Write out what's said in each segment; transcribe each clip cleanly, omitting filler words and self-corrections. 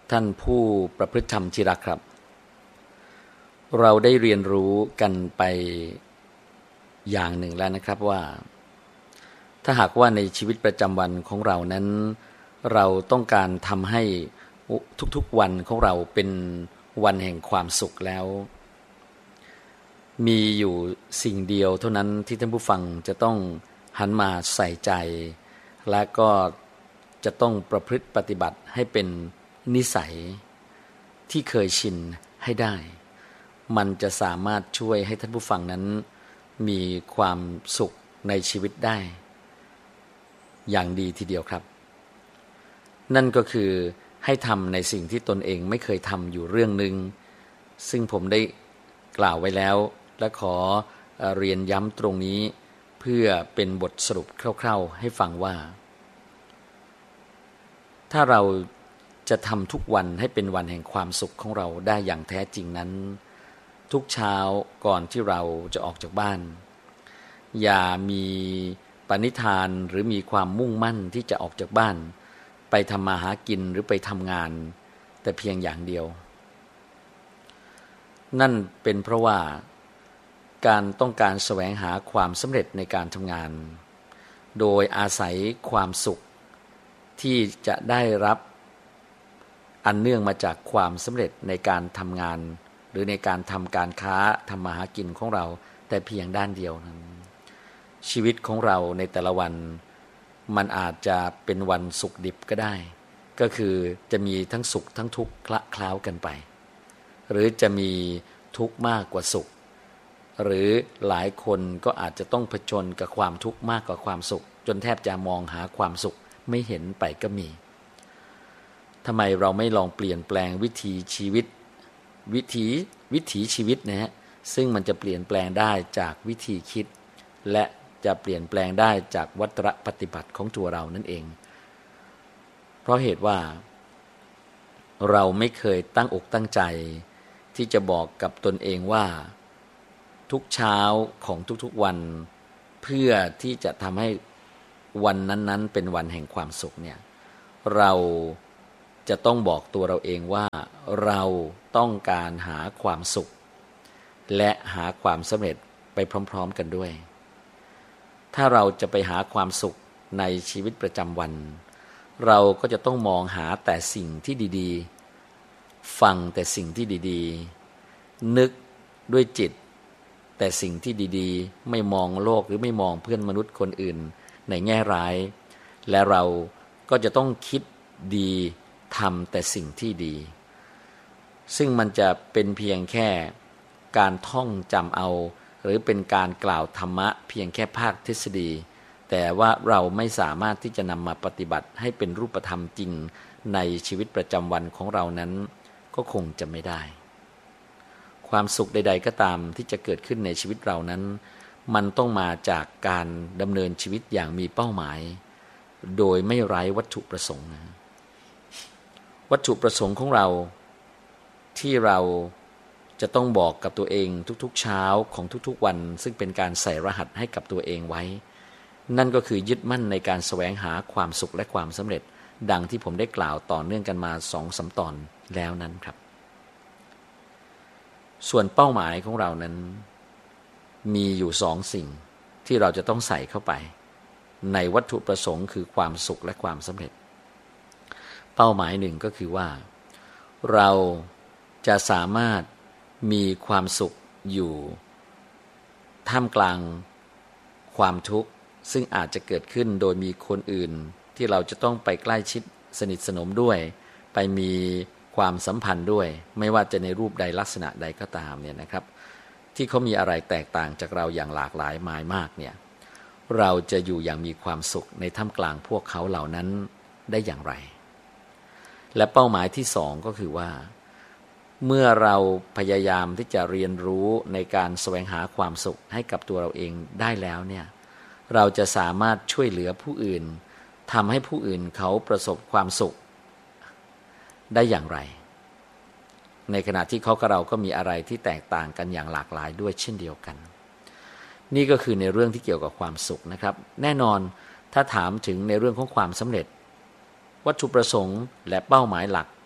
ท่านผู้ประพฤติธรรมที่รักครับเราได้เรียนรู้กันไปอย่างหนึ่งแล้วนะครับว่าถ้าหากว่าในชีวิตประจำวันของเรานั้นเราต้องการทำให้ทุกๆวันของเราเป็นวันแห่งความสุขแล้วมีอยู่สิ่งเดียวเท่านั้นที่ท่านผู้ฟังจะต้องหันมาใส่ใจและก็จะต้องประพฤติปฏิบัติให้เป็นนิสัยที่เคยชินให้ได้มันจะสามารถช่วยให้ท่านผู้ฟังนั้นมีความสุขในชีวิตได้อย่างดีทีเดียวครับนั่นก็คือให้ทำในสิ่งที่ตนเองไม่เคยทำอยู่เรื่องนึงซึ่งผมได้กล่าวไว้แล้วและขอเรียนย้ำตรงนี้เพื่อเป็นบทสรุปคร่าวๆให้ฟังว่าถ้าเราจะทำทุกวันให้เป็นวันแห่งความสุขของเราได้อย่างแท้จริงนั้นทุกเช้าก่อนที่เราจะออกจากบ้านอย่ามีปณิธานหรือมีความมุ่งมั่นที่จะออกจากบ้านไปทำมาหากินหรือไปทำงานแต่เพียงอย่างเดียวนั่นเป็นเพราะว่าการต้องการแสวงหาความสำเร็จในการทำงานโดยอาศัยความสุขที่จะได้รับอันเนื่องมาจากความสำเร็จในการทำงานหรือในการทำการค้าทำมาหากินของเราแต่เพียงด้านเดียวนั้นชีวิตของเราในแต่ละวันมันอาจจะเป็นวันสุขดิบก็ได้ก็คือจะมีทั้งสุขทั้งทุกข์คละเคล้ากันไปหรือจะมีทุกข์มากกว่าสุขหรือหลายคนก็อาจจะต้องผจญกับความทุกข์มากกว่าความสุขจนแทบจะมองหาความสุขไม่เห็นไปก็มีทำไมเราไม่ลองเปลี่ยนแปลงวิถีชีวิตชีวิตนะฮะซึ่งมันจะเปลี่ยนแปลงได้จากวิธีคิดและจะเปลี่ยนแปลงได้จากวัตรปฏิบัติของตัวเรานั่นเองเพราะเหตุว่าเราไม่เคยตั้งอกตั้งใจที่จะบอกกับตนเองว่าทุกเช้าของทุกๆวันเพื่อที่จะทำให้วันนั้นๆเป็นวันแห่งความสุขเนี่ยเราจะต้องบอกตัวเราเองว่าเราต้องการหาความสุขและหาความสำเร็จไปพร้อมๆกันด้วยถ้าเราจะไปหาความสุขในชีวิตประจำวันเราก็จะต้องมองหาแต่สิ่งที่ดีๆฟังแต่สิ่งที่ดีๆนึกด้วยจิตแต่สิ่งที่ดีๆไม่มองโลกหรือไม่มองเพื่อนมนุษย์คนอื่นในแง่ร้ายและเราก็จะต้องคิดดีทำแต่สิ่งที่ดีซึ่งมันจะเป็นเพียงแค่การท่องจำเอาหรือเป็นการกล่าวธรรมะเพียงแค่ภาคทฤษฎีแต่ว่าเราไม่สามารถที่จะนำมาปฏิบัติให้เป็นรูปธรรมจริงในชีวิตประจำวันของเรานั้นก็คงจะไม่ได้ความสุขใดๆก็ตามที่จะเกิดขึ้นในชีวิตเรานั้นมันต้องมาจากการดำเนินชีวิตอย่างมีเป้าหมายโดยไม่ไร้วัตถุประสงค์วัตถุประสงค์ของเราที่เราจะต้องบอกกับตัวเองทุกๆเช้าของทุกๆวันซึ่งเป็นการใส่รหัสให้กับตัวเองไว้นั่นก็คือยึดมั่นในการแสวงหาความสุขและความสำเร็จดังที่ผมได้กล่าวต่อเนื่องกันมา 2-3 ตอนแล้วนั้นครับส่วนเป้าหมายของเรานั้นมีอยู่2 สิ่งที่เราจะต้องใส่เข้าไปในวัตถุประสงค์คือความสุขและความสำเร็จเป้าหมายหนึ่งก็คือว่าเราจะสามารถมีความสุขอยู่ท่ามกลางความทุกข์ซึ่งอาจจะเกิดขึ้นโดยมีคนอื่นที่เราจะต้องไปใกล้ชิดสนิทสนมด้วยไปมีความสัมพันธ์ด้วยไม่ว่าจะในรูปใดลักษณะใดก็ตามเนี่ยนะครับที่เขามีอะไรแตกต่างจากเราอย่างหลากหลายมากเนี่ยเราจะอยู่อย่างมีความสุขในท่ามกลางพวกเขาเหล่านั้นได้อย่างไรและเป้าหมายที่2ก็คือว่าเมื่อเราพยายามที่จะเรียนรู้ในการแสวงหาความสุขให้กับตัวเราเองได้แล้วเนี่ยเราจะสามารถช่วยเหลือผู้อื่นทำให้ผู้อื่นเขาประสบความสุขได้อย่างไรในขณะที่เขากับเราก็มีอะไรที่แตกต่างกันอย่างหลากหลายด้วยเช่นเดียวกันนี่ก็คือในเรื่องที่เกี่ยวกับความสุขนะครับแน่นอนถ้าถามถึงในเรื่องของความสำเร็จวัตถุประสงค์และเป้าหมายหลัก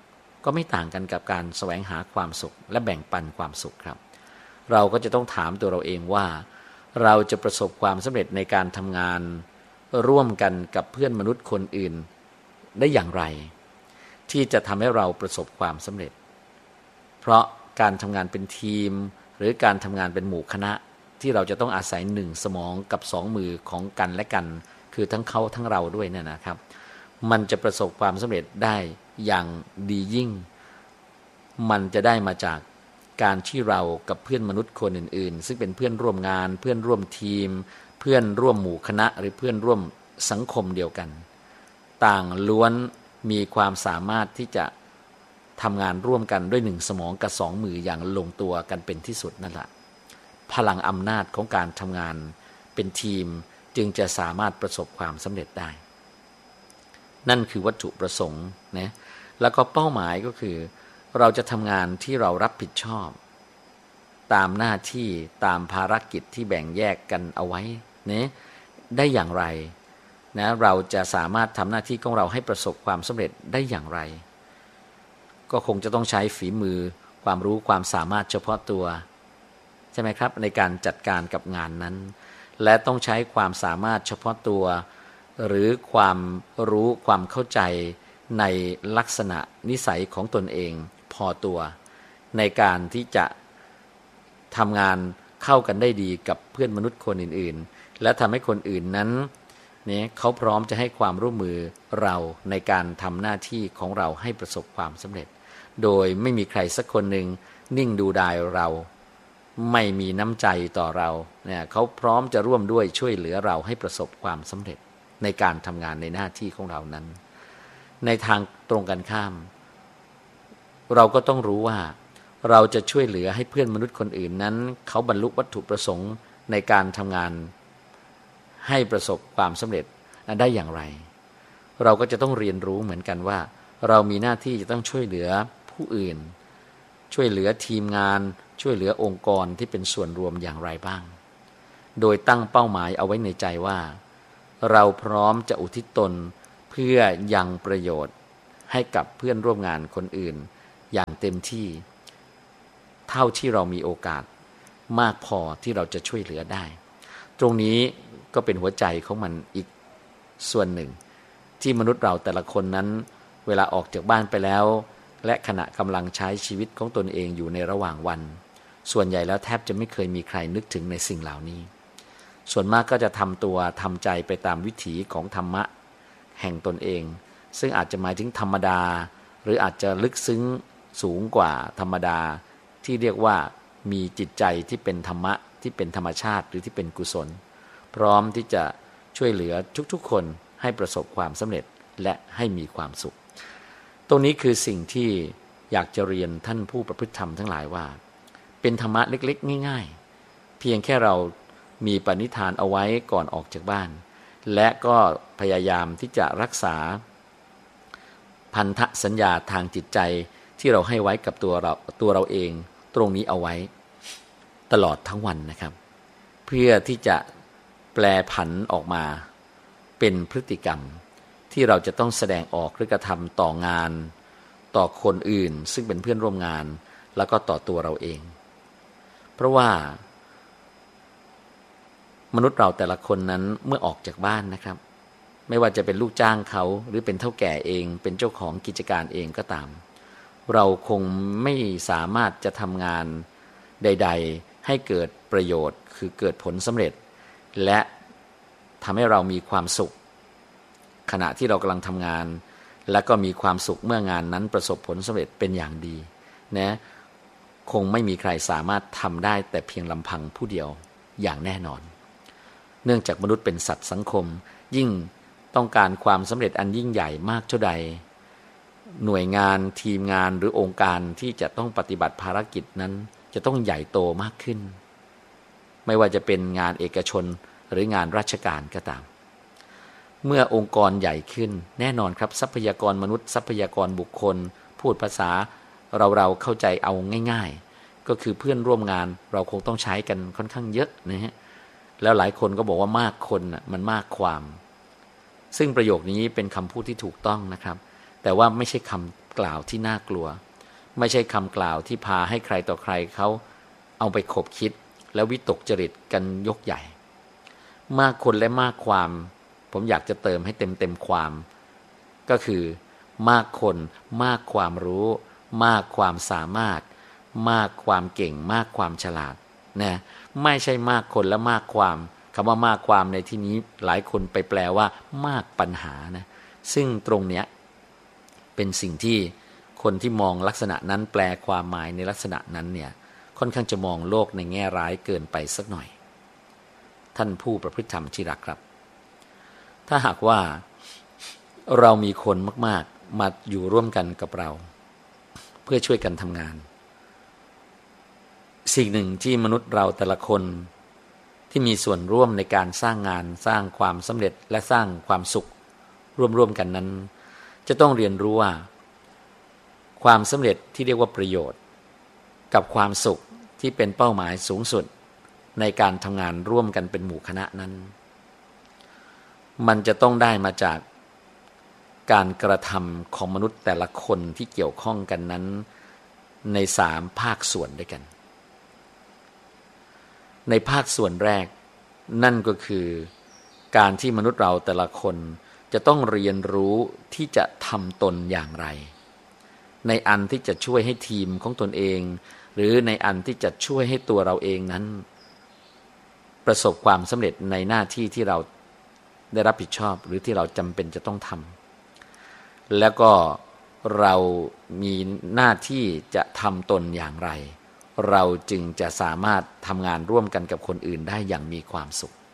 ก็ไม่ต่างกันกับการแสวงหาความสุขและแบ่งปันความสุขครับเราก็จะต้องถามตัวเราเองว่าเราจะประสบความสำเร็จในการทำงานร่วมกันกับเพื่อนมนุษย์คนอื่นได้อย่างไรที่จะทำให้เราประสบความสำเร็จเพราะการทำงานเป็นทีมหรือการทำงานเป็นหมู่คณะที่เราจะต้องอาศัย1สมองกับ2มือของกันและกันคือทั้งเขาทั้งเราด้วยเนี่ยนะครับมันจะประสบความสำเร็จได้อย่างดียิ่งมันจะได้มาจากการที่เรากับเพื่อนมนุษย์คนอื่นๆซึ่งเป็นเพื่อนร่วมงานเพื่อนร่วมทีมเพื่อนร่วมหมู่คณะหรือเพื่อนร่วมสังคมเดียวกันต่างล้วนมีความสามารถที่จะทำงานร่วมกันด้วย1สมองกับ2มืออย่างลงตัวกันเป็นที่สุดนั่นแหละพลังอำนาจของการทำงานเป็นทีมจึงจะสามารถประสบความสำเร็จได้นั่นคือวัตถุประสงค์นะแล้วก็เป้าหมายก็คือเราจะทำงานที่เรารับผิดชอบตามหน้าที่ตามภารกิจที่แบ่งแยกกันเอาไว้นะได้อย่างไรนะเราจะสามารถทำหน้าที่ของเราให้ประสบความสำเร็จได้อย่างไรก็คงจะต้องใช้ฝีมือความรู้ความสามารถเฉพาะตัวใช่ไหมครับในการจัดการกับงานนั้นและต้องใช้ความสามารถเฉพาะตัวหรือความรู้ความเข้าใจในลักษณะนิสัยของตนเองพอตัวในการที่จะทำงานเข้ากันได้ดีกับเพื่อนมนุษย์คนอื่นๆและทำให้คนอื่นนั้นเนี่ยเขาพร้อมจะให้ความร่วมมือเราในการทำหน้าที่ของเราให้ประสบความสำเร็จโดยไม่มีใครสักคนหนึ่งนิ่งดูดายเราไม่มีน้ำใจต่อเราเนี่ยเขาพร้อมจะร่วมด้วยช่วยเหลือเราให้ประสบความสำเร็จในการทำงานในหน้าที่ของเรานั้นในทางตรงกันข้ามเราก็ต้องรู้ว่าเราจะช่วยเหลือให้เพื่อนมนุษย์คนอื่นนั้นเขาบรรลุวัตถุประสงค์ในการทำงานให้ประสบความสำเร็จได้อย่างไรเราก็จะต้องเรียนรู้เหมือนกันว่าเรามีหน้าที่จะต้องช่วยเหลือผู้อื่นช่วยเหลือทีมงานช่วยเหลือองค์กรที่เป็นส่วนรวมอย่างไรบ้างโดยตั้งเป้าหมายเอาไว้ในใจว่าเราพร้อมจะอุทิศตนเพื่อยังประโยชน์ให้กับเพื่อนร่วมงานคนอื่นอย่างเต็มที่เท่าที่เรามีโอกาสมากพอที่เราจะช่วยเหลือได้ตรงนี้ก็เป็นหัวใจของมันอีกส่วนหนึ่งที่มนุษย์เราแต่ละคนนั้นเวลาออกจากบ้านไปแล้วและขณะกำลังใช้ชีวิตของตนเองอยู่ในระหว่างวันส่วนใหญ่แล้วแทบจะไม่เคยมีใครนึกถึงในสิ่งเหล่านี้ส่วนมากก็จะทำตัวทำใจไปตามวิถีของธรรมะแห่งตนเองซึ่งอาจจะหมายถึงธรรมดาหรืออาจจะลึกซึ้งสูงกว่าธรรมดาที่เรียกว่ามีจิตใจที่เป็นธรรมะที่เป็นธรรมชาติหรือที่เป็นกุศลพร้อมที่จะช่วยเหลือทุกๆคนให้ประสบความสำเร็จและให้มีความสุขตรงนี้คือสิ่งที่อยากจะเรียนท่านผู้ประพฤติธรรมทั้งหลายว่าเป็นธรรมะเล็กๆง่ายๆเพียงแค่เรามีปณิธานเอาไว้ก่อนออกจากบ้านและก็พยายามที่จะรักษาพันธสัญญาทางจิตใจที่เราให้ไว้กับตัวเราเองตรงนี้เอาไว้ตลอดทั้งวันนะครับเพื่อที่จะแปลผันออกมาเป็นพฤติกรรมที่เราจะต้องแสดงออกหรือกระทำต่องานต่อคนอื่นซึ่งเป็นเพื่อนร่วมงานแล้วก็ต่อตัวเราเองเพราะว่ามนุษย์เราแต่ละคนนั้นเมื่อออกจากบ้านนะครับไม่ว่าจะเป็นลูกจ้างเขาหรือเป็นเฒ่าแก่เองเป็นเจ้าของกิจการเองก็ตามเราคงไม่สามารถจะทำงานใดๆให้เกิดประโยชน์คือเกิดผลสำเร็จและทำให้เรามีความสุขขณะที่เรากำลังทำงานและก็มีความสุขเมื่องานนั้นประสบผลสำเร็จเป็นอย่างดีนะคงไม่มีใครสามารถทำได้แต่เพียงลำพังผู้เดียวอย่างแน่นอนเนื่องจากมนุษย์เป็นสัตว์สังคมยิ่งต้องการความสำเร็จอันยิ่งใหญ่มากเท่าใดหน่วยงานทีมงานหรือองค์การที่จะต้องปฏิบัติภารกิจนั้นจะต้องใหญ่โตมากขึ้นไม่ว่าจะเป็นงานเอกชนหรืองานราชการก็ตามเมื่อองค์กรใหญ่ขึ้นแน่นอนครับทรัพยากรมนุษย์ทรัพยากรบุคคลพูดภาษาเราเข้าใจเอาง่ายๆก็คือเพื่อนร่วมงานเราคงต้องใช้กันค่อนข้างเยอะนะฮะแล้วหลายคนก็บอกว่ามากคนมันมากความซึ่งประโยคนี้เป็นคำพูดที่ถูกต้องนะครับแต่ว่าไม่ใช่คำกล่าวที่น่ากลัวไม่ใช่คำกล่าวที่พาให้ใครต่อใครเขาเอาไปขบคิดแล้ววิตกจริตกันยกใหญ่มากคนและมากความผมอยากจะเติมให้เต็มความก็คือมากคนมากความรู้มากความสามารถมากความเก่งมากความฉลาดนะไม่ใช่มากคนและมากความคำว่ามากความในที่นี้หลายคนไปแปลว่ามากปัญหานะซึ่งตรงเนี้ยเป็นสิ่งที่คนที่มองลักษณะนั้นแปลความหมายในลักษณะนั้นเนี่ยค่อนข้างจะมองโลกในแง่ร้ายเกินไปสักหน่อยท่านผู้ประพฤติธรรมที่รักครับถ้าหากว่าเรามีคนมากๆมาอยู่ร่วมกันกับเราเพื่อช่วยกันทำงานสิ่งหนึ่งที่มนุษย์เราแต่ละคนที่มีส่วนร่วมในการสร้างงานสร้างความสำเร็จและสร้างความสุขร่วมกันนั้นจะต้องเรียนรู้ว่าความสำเร็จที่เรียกว่าประโยชน์กับความสุขที่เป็นเป้าหมายสูงสุดในการทำงานร่วมกันเป็นหมู่คณะนั้นมันจะต้องได้มาจากการกระทำของมนุษย์แต่ละคนที่เกี่ยวข้องกันนั้นใน3ภาคส่วนด้วยกันในภาคส่วนแรกนั่นก็คือการที่มนุษย์เราแต่ละคนจะต้องเรียนรู้ที่จะทำตนอย่างไรในอันที่จะช่วยให้ทีมของตนเองหรือในอันที่จะช่วยให้ตัวเราเองนั้นประสบความสำเร็จในหน้าที่ที่เราได้รับผิดชอบหรือที่เราจำเป็นจะต้องทำแล้วก็เรามีหน้าที่จะทำตนอย่างไรเราจึงจะสามารถทำงานร่วมกันกับคนอื่นได้อย่างมีความสุข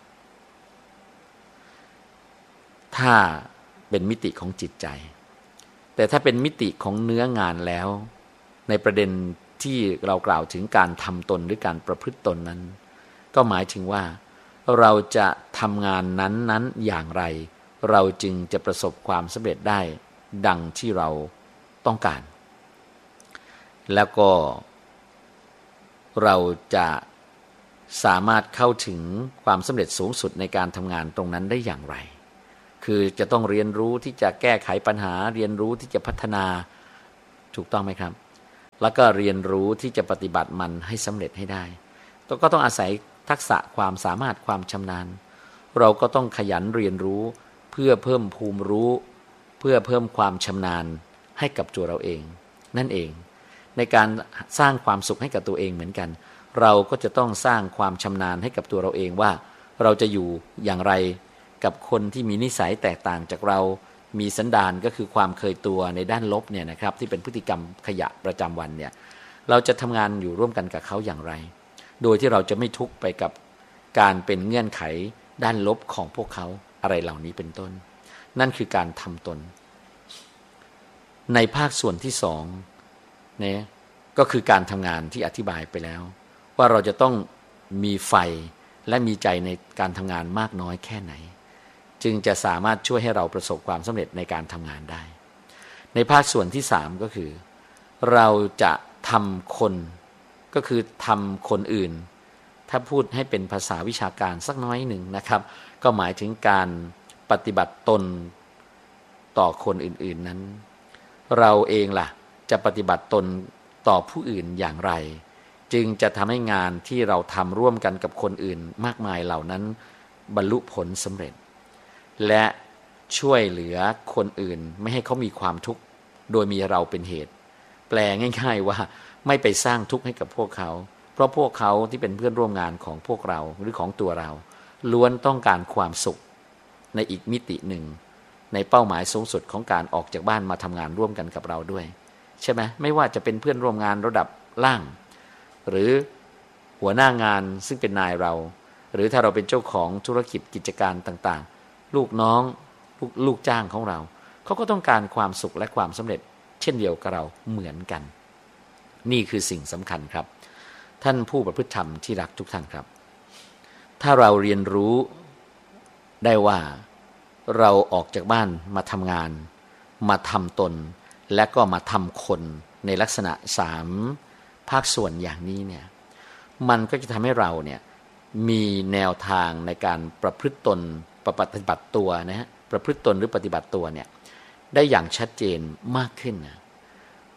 ถ้าเป็นมิติของจิตใจแต่ถ้าเป็นมิติของเนื้องานแล้วในประเด็นที่เรากล่าวถึงการทำตนหรือการประพฤติตนนั้นก็หมายถึงว่าเราจะทำงานนั้นอย่างไรเราจึงจะประสบความสำเร็จได้ดังที่เราต้องการแล้วก็เราจะสามารถเข้าถึงความสำเร็จสูงสุดในการทำงานตรงนั้นได้อย่างไรคือจะต้องเรียนรู้ที่จะแก้ไขปัญหาเรียนรู้ที่จะพัฒนาถูกต้องไหมครับแล้วก็เรียนรู้ที่จะปฏิบัติมันให้สำเร็จให้ได้ก็ต้องอาศัยทักษะความสามารถความชำนาญเราก็ต้องขยันเรียนรู้เพื่อเพิ่มภูมิรู้เพื่อเพิ่มความชำนาญให้กับตัวเราเองนั่นเองในการสร้างความสุขให้กับตัวเองเหมือนกันเราก็จะต้องสร้างความชำนาญให้กับตัวเราเองว่าเราจะอยู่อย่างไรกับคนที่มีนิสัยแตกต่างจากเรามีสันดานก็คือความเคยตัวในด้านลบเนี่ยนะครับที่เป็นพฤติกรรมขยะประจำวันเนี่ยเราจะทำงานอยู่ร่วมกันกับเขาอย่างไรโดยที่เราจะไม่ทุกข์ไปกับการเป็นเงื่อนไขด้านลบของพวกเขาอะไรเหล่านี้เป็นต้นนั่นคือการทำตนในภาคส่วนที่สองเนี่ยก็คือการทำงานที่อธิบายไปแล้วว่าเราจะต้องมีไฟและมีใจในการทำงานมากน้อยแค่ไหนจึงจะสามารถช่วยให้เราประสบความสำเร็จในการทำงานได้ในภาคส่วนที่3ก็คือเราจะทำคนก็คือทำคนอื่นถ้าพูดให้เป็นภาษาวิชาการสักน้อยหนึ่งนะครับก็หมายถึงการปฏิบัติตนต่อคนอื่นๆนั้นเราเองล่ะจะปฏิบัติตนต่อผู้อื่นอย่างไรจึงจะทำให้งานที่เราทำร่วมกันกับคนอื่นมากมายเหล่านั้นบรรลุผลสำเร็จและช่วยเหลือคนอื่นไม่ให้เขามีความทุกข์โดยมีเราเป็นเหตุแปลง่ายๆว่าไม่ไปสร้างทุกข์ให้กับพวกเขาเพราะพวกเขาที่เป็นเพื่อนร่วมงานของพวกเราหรือของตัวเราล้วนต้องการความสุขในอีกมิติหนึ่งในเป้าหมายสูงสุดของการออกจากบ้านมาทำงานร่วมกันกับเราด้วยใช่ไหมไม่ว่าจะเป็นเพื่อนร่วมงานระดับล่างหรือหัวหน้างานซึ่งเป็นนายเราหรือถ้าเราเป็นเจ้าของธุรกิจกิจการต่างๆลูกน้องลูกจ้างของเราเขาก็ต้องการความสุขและความสำเร็จเช่นเดียวกับเราเหมือนกันนี่คือสิ่งสำคัญครับท่านผู้ประพฤติธรรมที่รักทุกท่านครับถ้าเราเรียนรู้ได้ว่าเราออกจากบ้านมาทำงานมาทำตนและก็มาทำคนในลักษณะ3ภาคส่วนอย่างนี้เนี่ยมันก็จะทำให้เราเนี่ยมีแนวทางในการประพฤติตนปฏิบัติตัวนะฮะประพฤติตนหรือปฏิบัติตัวเนี่ยได้อย่างชัดเจนมากขึ้นนะ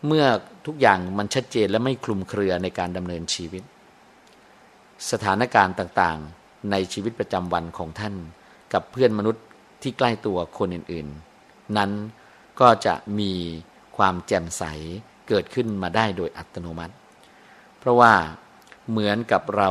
เมื่อทุกอย่างมันชัดเจนและไม่คลุมเครือในการดำเนินชีวิตสถานการณ์ต่างๆในชีวิตประจำวันของท่านกับเพื่อนมนุษย์ที่ใกล้ตัวคนอื่นๆนั้นก็จะมีความแจ่มใสเกิดขึ้นมาได้โดยอัตโนมัติเพราะว่าเหมือนกับเรา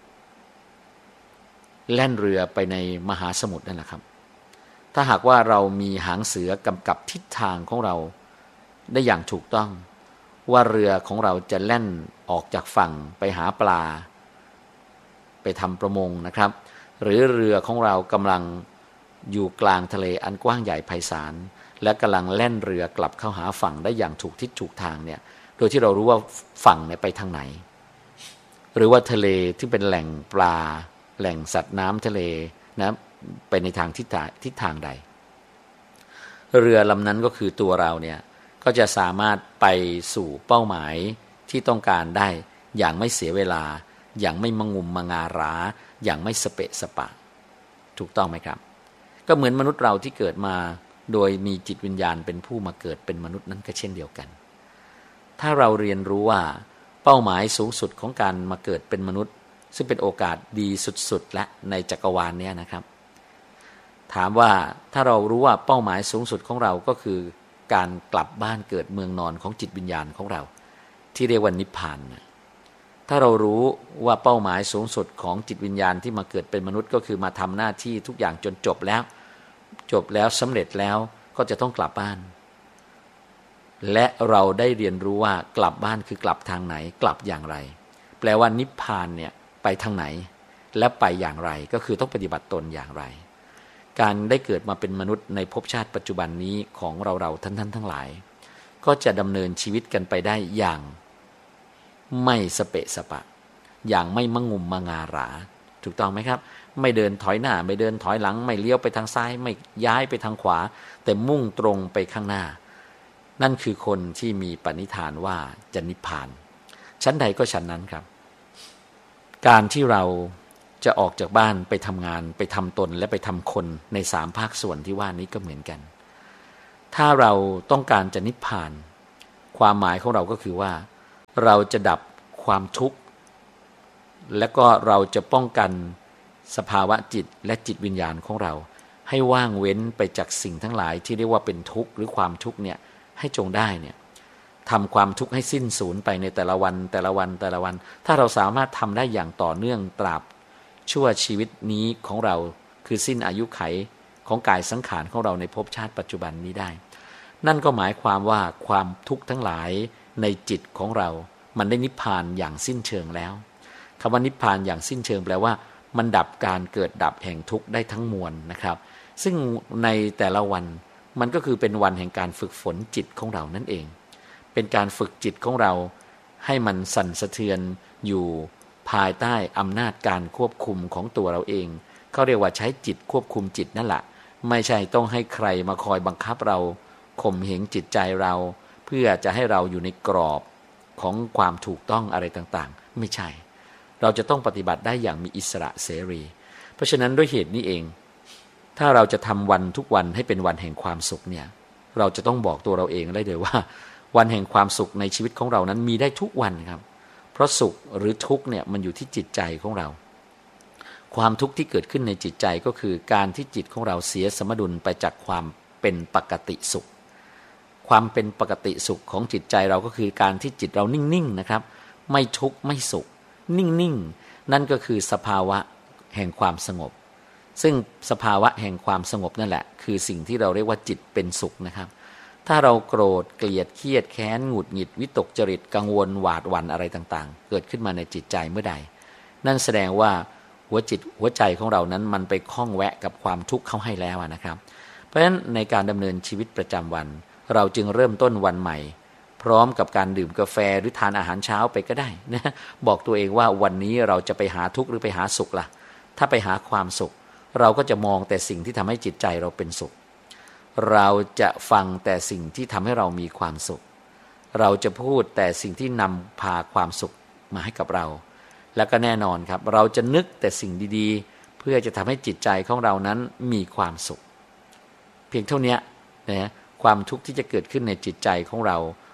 แล่นเรือไปในมหาสมุทรนั่นแหละครับถ้าหากว่าเรามีหางเสือกำกับทิศทางของเราได้อย่างถูกต้องว่าเรือของเราจะแล่นออกจากฝั่งไปหาปลาไปทำประมงนะครับหรือเรือของเรากำลังอยู่กลางทะเลอันกว้างใหญ่ไพศาลและกำลังแล่นเรือกลับเข้าหาฝั่งได้อย่างถูกทิศถูกทางเนี่ยโดยที่เรารู้ว่าฝั่งเนี่ยไปทางไหนหรือว่าทะเลที่เป็นแหล่งปลาแหล่งสัตว์น้ำทะเลนะไปในทางทิศทางใดเรือลำนั้นก็คือตัวเราเนี่ยก็จะสามารถไปสู่เป้าหมายที่ต้องการได้อย่างไม่เสียเวลาอย่างไม่มงุมมางาราอย่างไม่สเปะสปะถูกต้องไหมครับก็เหมือนมนุษย์เราที่เกิดมาโดยมีจิตวิญญาณเป็นผู้มาเกิดเป็นมนุษย์นั้นก็เช่นเดียวกันถ้าเราเรียนรู้ว่าเป้าหมายสูงสุดของการมาเกิดเป็นมนุษย์ซึ่งเป็นโอกาสดีสุดๆและในจักรวาลนี้นะครับถามว่าถ้าเรารู้ว่าเป้าหมายสูงสุดของเราก็คือการกลับบ้านเกิดเมืองนอนของจิตวิญญาณของเราที่เรียกว่านิพพานถ้าเรารู้ว่าเป้าหมายสูงสุดของจิตวิญญาณที่มาเกิดเป็นมนุษย์ก็คือมาทำหน้าที่ทุกอย่างจนจบแล้วสำเร็จแล้วก็จะต้องกลับบ้านและเราได้เรียนรู้ว่ากลับบ้านคือกลับทางไหนกลับอย่างไรแปลว่านิพพานเนี่ยไปทางไหนและไปอย่างไรก็คือต้องปฏิบัติตนอย่างไรการได้เกิดมาเป็นมนุษย์ในภพชาติปัจจุบันนี้ของเราท่านทั้งหลายก็จะดำเนินชีวิตกันไปได้อย่างไม่สเปะสปะอย่างไม่มะงุมมางาราถูกต้องไหมครับไม่เดินถอยหน้าไม่เดินถอยหลังไม่เลี้ยวไปทางซ้ายไม่ย้ายไปทางขวาแต่มุ่งตรงไปข้างหน้านั่นคือคนที่มีปณิธานว่าจะนิพพานชั้นใดก็ชั้นนั้นครับการที่เราจะออกจากบ้านไปทำงานไปทำตนและไปทำคนใน3ภาคส่วนที่ว่านี้ก็เหมือนกันถ้าเราต้องการจะนิพพานความหมายของเราก็คือว่าเราจะดับความทุกข์และก็เราจะป้องกันสภาวะจิตและจิตวิญญาณของเราให้ว่างเว้นไปจากสิ่งทั้งหลายที่เรียกว่าเป็นทุกข์หรือความทุกข์เนี่ยให้จงได้เนี่ยทำความทุกข์ให้สิ้นสูญไปในแต่ละวันถ้าเราสามารถทำได้อย่างต่อเนื่องตราบชั่วชีวิตนี้ของเราคือสิ้นอายุไขของกายสังขารของเราในภพชาติปัจจุบันนี้ได้นั่นก็หมายความว่าความทุกข์ทั้งหลายในจิตของเรามันได้นิพพานอย่างสิ้นเชิงแล้วคำว่านิพพานอย่างสิ้นเชิงแปลว่ามันดับการเกิดดับแห่งทุกข์ได้ทั้งมวลนะครับซึ่งในแต่ละวันมันก็คือเป็นวันแห่งการฝึกฝนจิตของเรานั่นเองเป็นการฝึกจิตของเราให้มันสั่นสะเทือนอยู่ภายใต้อำนาจการควบคุมของตัวเราเองเขาเรียกว่าใช้จิตควบคุมจิตนั่นแหละไม่ใช่ต้องให้ใครมาคอยบังคับเราข่มเหงจิตใจเราเพื่อจะให้เราอยู่ในกรอบของความถูกต้องอะไรต่างๆไม่ใช่เราจะต้องปฏิบัติได้อย่างมีอิสระเสรีเพราะฉะนั้นด้วยเหตุนี้เองถ้าเราจะทำวันทุกวันให้เป็นวันแห่งความสุขเนี่ยเราจะต้องบอกตัวเราเองได้เลยว่าวันแห่งความสุขในชีวิตของเรานั้นมีได้ทุกวันครับเพราะสุขหรือทุกข์เนี่ยมันอยู่ที่จิตใจของเราความทุกข์ที่เกิดขึ้นในจิตใจก็คือการที่จิตของเราเสียสมดุลไปจากความเป็นปกติสุขความเป็นปกติสุขของจิตใจเราก็คือการที่จิตเรานิ่งๆนะครับไม่ทุกข์ไม่สุขนิ่งๆนั่นก็คือสภาวะแห่งความสงบซึ่งสภาวะแห่งความสงบนั่นแหละคือสิ่งที่เราเรียกว่าจิตเป็นสุขนะครับถ้าเราโกรธเกลียดเครียดแค้นหงุดหงิดวิตกจริตกังวลหวาดหวั่นอะไรต่างๆเกิดขึ้นมาในจิตใจเมื่อใดนั่นแสดงว่าหัวใจของเรานั้นมันไปคล้องแวะกับความทุกข์เข้าให้แล้วนะครับเพราะฉะนั้นในการดำเนินชีวิตประจำวันเราจึงเริ่มต้นวันใหม่พร้อมกับการดื่มกาแฟหรือทานอาหารเช้าไปก็ได้นะบอกตัวเองว่าวันนี้เราจะไปหาทุกข์หรือไปหาสุขล่ะถ้าไปหาความสุขเราก็จะมองแต่สิ่งที่ทำให้จิตใจเราเป็นสุขเราจะฟังแต่สิ่งที่ทำให้เรามีความสุขเราจะพูดแต่สิ่งที่นำพาความสุขมาให้กับเราแล้วก็แน่นอนครับเราจะนึกแต่สิ่งดีๆเพื่อจะทำให้จิตใจของเรานั้นมีความสุขเพียงเท่านี้นะความทุกข์ที่จะเกิดขึ้นในจิตใจของเรา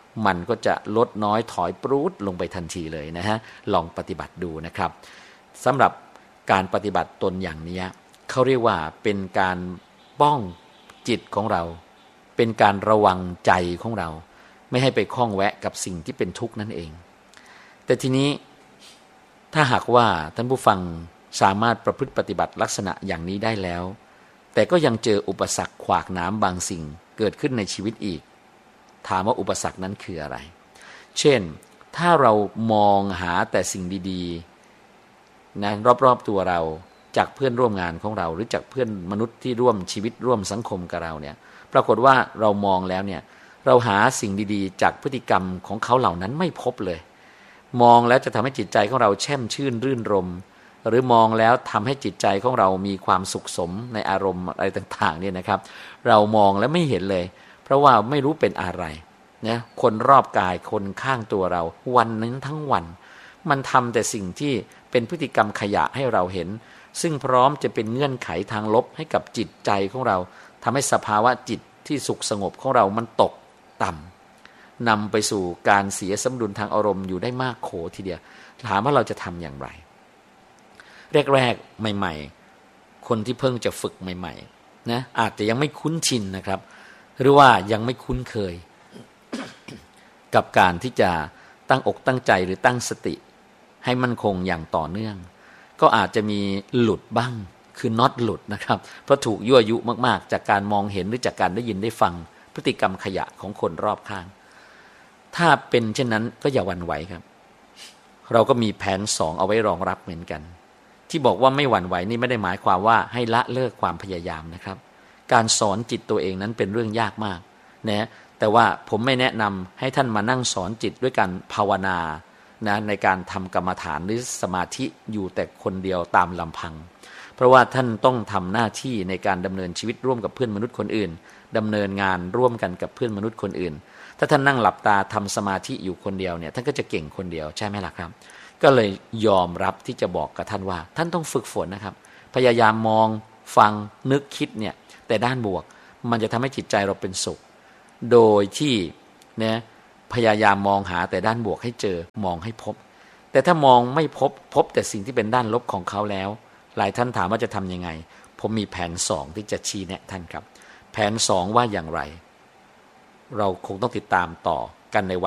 มันก็จะลดน้อยถอยปรู๊ดลงไปทันทีเลยนะฮะลองปฏิบัติดูนะครับสำหรับการปฏิบัติตนอย่างนี้เขาเรียกว่าเป็นการป้องจิตของเราเป็นการระวังใจของเราไม่ให้ไปคล้องแวะกับสิ่งที่เป็นทุกข์นั่นเองแต่ทีนี้ถ้าหากว่าท่านผู้ฟังสามารถประพฤติปฏิบัติลักษณะอย่างนี้ได้แล้วแต่ก็ยังเจออุปสรรคขวากหนามบางสิ่งเกิดขึ้นในชีวิตอีกถามว่าอุปสรรคนั้นคืออะไรเช่นถ้าเรามองหาแต่สิ่งดีๆนะรอบๆตัวเราจากเพื่อนร่วมงานของเราหรือจากเพื่อนมนุษย์ที่ร่วมชีวิตร่วมสังคมกับเราเนี่ยปรากฏว่าเรามองแล้วเนี่ยเราหาสิ่งดีๆจากพฤติกรรมของเขาเหล่านั้นไม่พบเลยมองแล้วจะทำให้จิตใจของเราแช่มชื่นรื่นรมหรือมองแล้วทำให้จิตใจของเรามีความสุขสมในอารมณ์อะไรต่างๆเนี่ยนะครับเรามองแล้วไม่เห็นเลยเพราะว่าไม่รู้เป็นอะไรนะคนรอบกายคนข้างตัวเราวันนั้นทั้งวันมันทำแต่สิ่งที่เป็นพฤติกรรมขยะให้เราเห็นซึ่งพร้อมจะเป็นเงื่อนไขทางลบให้กับจิตใจของเราทำให้สภาวะจิตที่สุขสงบของเรามันตกต่ำนำไปสู่การเสียสมดุลทางอารมณ์อยู่ได้มากโขทีเดียวถามว่าเราจะทำอย่างไรแรกๆใหม่ๆคนที่เพิ่งจะฝึกใหม่ๆนะอาจจะยังไม่คุ้นชินนะครับหรือว่ายังไม่คุ้นเคย กับการที่จะตั้งอกตั้งใจหรือตั้งสติให้มั่นคงอย่างต่อเนื่องก็อาจจะมีหลุดบ้างคือน็อตหลุดนะครับเพราะถูกยั่วยุมากๆจากการมองเห็นหรือจากการได้ยินได้ฟังพฤติกรรมขยะของคนรอบข้างถ้าเป็นเช่นนั้นก็อย่าหวั่นไหวครับเราก็มีแผน2เอาไว้รองรับเหมือนกันที่บอกว่าไม่หวั่นไหวนี่ไม่ได้หมายความว่าให้ละเลิกความพยายามนะครับการสอนจิตตัวเองนั้นเป็นเรื่องยากมากนะแต่ว่าผมไม่แนะนำให้ท่านมานั่งสอนจิตด้วยการภาวนานะในการทำกรรมฐานหรือสมาธิอยู่แต่คนเดียวตามลำพังเพราะว่าท่านต้องทำหน้าที่ในการดำเนินชีวิตร่วมกับเพื่อนมนุษย์คนอื่นดำเนินงานร่วมกันกับเพื่อนมนุษย์คนอื่นถ้าท่านนั่งหลับตาทำสมาธิอยู่คนเดียวเนี่ยท่านก็จะเก่งคนเดียวใช่ไหมล่ะครับก็เลยยอมรับที่จะบอกกับท่านว่าท่านต้องฝึกฝนนะครับพยายามมองฟังนึกคิดเนี่ยแต่ด้านบวกมันจะทำให้จิตใจเราเป็นสุขโดยที่เนี่ยพยายามมองหาแต่ด้านบวกให้เจอมองให้พบแต่ถ้ามองไม่พบแต่สิ่งที่เป็นด้านลบของเขาแล้วหลายท่านถามว่าจะทำยังไงผมมีแผน2ที่จะชี้แนะท่านครับแผน2ว่าอย่างไรเราคงต้องติดตามต่อกันใน